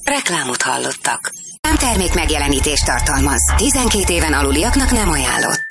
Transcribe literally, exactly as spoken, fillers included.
Reklámot hallottak. Nem termék megjelenítést tartalmaz. tizenkét éven aluliaknak nem ajánlott.